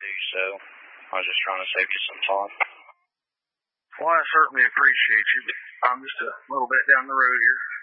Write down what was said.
do so. I was just trying to save you some time. Well, I certainly appreciate you. I'm just a little bit down the road here.